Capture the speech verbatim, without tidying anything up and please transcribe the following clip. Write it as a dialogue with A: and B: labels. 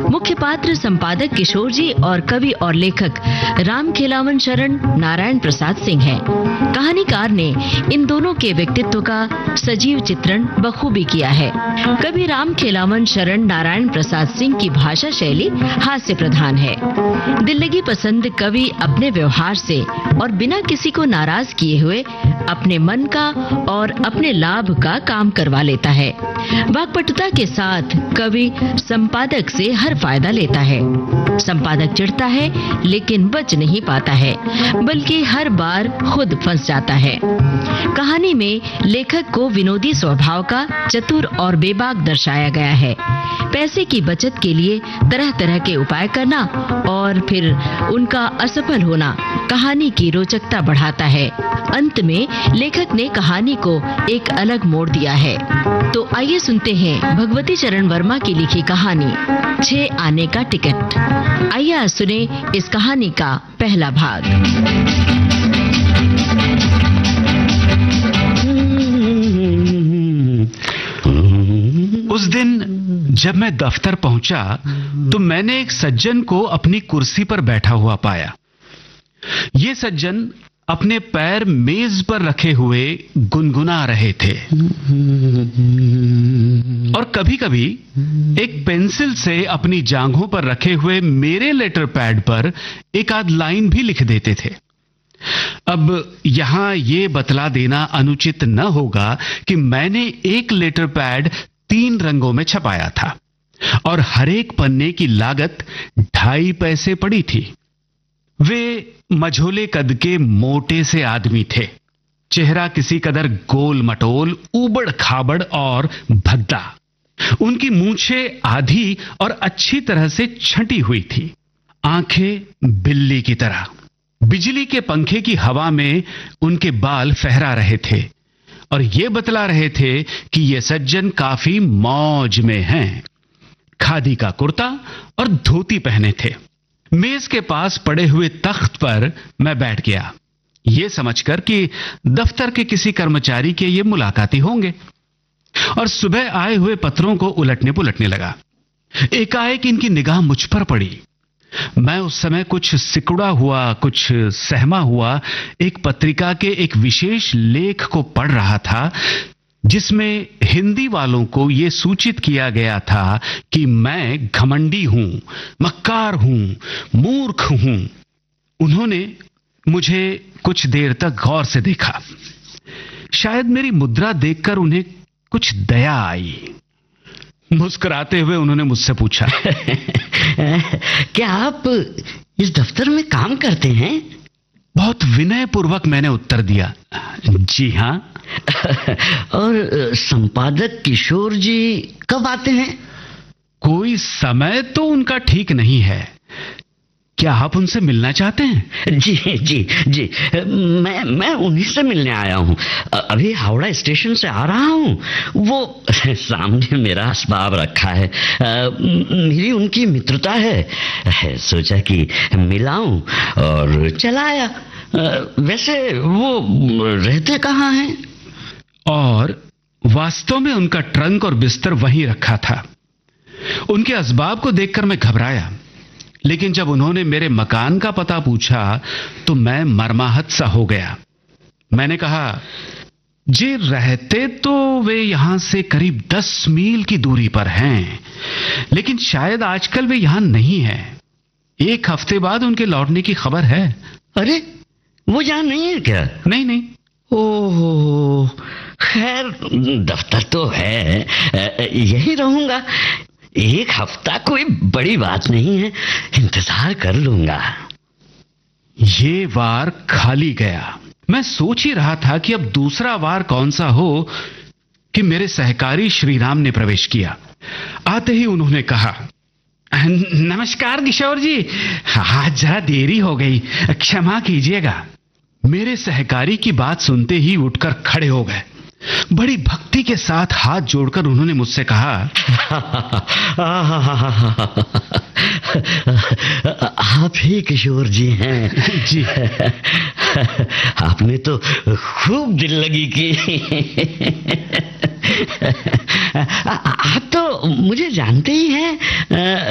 A: मुख्य पात्र संपादक किशोर जी और कवि और लेखक राम खेलावन शरण नारायण प्रसाद सिंह हैं। कहानीकार ने इन दोनों के व्यक्तित्व का सजीव चित्रण बखूबी किया है। कवि राम खेलावन शरण नारायण प्रसाद सिंह की भाषा शैली हास्य प्रधान है। दिल लगी पसंद कवि अपने व्यवहार से और बिना किसी को नाराज किए हुए अपने मन का और अपने लाभ का काम करवा लेता है। वाक्पटुता के साथ कवि संपादक से हर फायदा लेता है। संपादक चिढ़ता है लेकिन बच नहीं पाता है, बल्कि हर बार खुद फंस जाता है। कहानी में लेखक को विनोदी स्वभाव का चतुर और बेबाक दर्शाया गया है। पैसे की बचत के लिए तरह तरह के उपाय करना और फिर उनका असफल होना कहानी की रोचकता बढ़ाता है। अंत में लेखक ने कहानी को एक अलग मोड़ दिया है। तो आइए सुनते हैं भगवती चरण वर्मा की लिखी कहानी छह आने का टिकट। आइए सुने इस कहानी का पहला भाग।
B: उस दिन जब मैं दफ्तर पहुंचा तो मैंने एक सज्जन को अपनी कुर्सी पर बैठा हुआ पाया। ये सज्जन अपने पैर मेज पर रखे हुए गुनगुना रहे थे और कभी-कभी एक पेंसिल से अपनी जांघों पर रखे हुए मेरे लेटर पैड पर एक आध लाइन भी लिख देते थे। अब यहां ये बतला देना अनुचित न होगा कि मैंने एक लेटर पैड तीन रंगों में छपाया था और हर एक पन्ने की लागत ढाई पैसे पड़ी थी। वे मझोले कद के मोटे से आदमी थे। चेहरा किसी कदर गोल मटोल, ऊबड़ खाबड़ और भद्दा। उनकी मूंछें आधी और अच्छी तरह से छंटी हुई थी। आंखें बिल्ली की तरह। बिजली के पंखे की हवा में उनके बाल फहरा रहे थे और ये बतला रहे थे कि ये सज्जन काफी मौज में हैं। खादी का कुर्ता और धोती पहने थे। मेज के पास पड़े हुए तख्त पर मैं बैठ गया, ये समझकर कि दफ्तर के किसी कर्मचारी के ये मुलाकाती होंगे, और सुबह आए हुए पत्रों को उलटने पुलटने लगा। एकाएक इनकी निगाह मुझ पर पड़ी। मैं उस समय कुछ सिकुड़ा हुआ, कुछ सहमा हुआ एक पत्रिका के एक विशेष लेख को पढ़ रहा था, जिसमें हिंदी वालों को यह सूचित किया गया था कि मैं घमंडी हूं, मक्कार हूं, मूर्ख हूं। उन्होंने मुझे कुछ देर तक गौर से देखा। शायद मेरी मुद्रा देखकर उन्हें कुछ दया आई। मुस्कुराते हुए उन्होंने मुझसे पूछा,
C: क्या आप इस दफ्तर में काम करते हैं?
B: बहुत विनय पूर्वक मैंने उत्तर दिया, जी हां।
C: और संपादक किशोर जी कब आते हैं?
B: कोई समय तो उनका ठीक नहीं है। क्या आप उनसे मिलना चाहते हैं?
C: जी जी जी, मैं मैं उन्हीं से मिलने आया हूं। अभी हावड़ा स्टेशन से आ रहा हूं। वो सामने मेरा असबाब रखा है। मेरी उनकी मित्रता है, सोचा कि मिलाऊं और चला आया। वैसे वो रहते कहाँ हैं?
B: और वास्तव में उनका ट्रंक और बिस्तर वहीं रखा था। उनके असबाब को देखकर मैं घबराया, लेकिन जब उन्होंने मेरे मकान का पता पूछा तो मैं मर्माहत सा हो गया। मैंने कहा, जी रहते तो वे यहां से करीब दस मील की दूरी पर हैं, लेकिन शायद आजकल वे यहां नहीं हैं। एक हफ्ते बाद उनके लौटने की खबर है।
C: अरे, वो यहां नहीं है क्या?
B: नहीं नहीं।
C: ओह, खैर दफ्तर तो है, यही रहूंगा। एक हफ्ता कोई बड़ी बात नहीं है, इंतजार कर लूंगा।
B: ये वार खाली गया। मैं सोच ही रहा था कि अब दूसरा वार कौन सा हो कि मेरे सहकारी श्रीराम ने प्रवेश किया। आते ही उन्होंने कहा, नमस्कार किशोर जी, आज जरा देरी हो गई, क्षमा कीजिएगा। मेरे सहकारी की बात सुनते ही उठकर खड़े हो गए। बड़ी भक्ति के साथ हाथ जोड़कर उन्होंने मुझसे कहा,
C: आप ही किशोर जी हैं?
B: जी।
C: आपने तो खूब दिल लगी की। आप तो मुझे जानते ही हैं।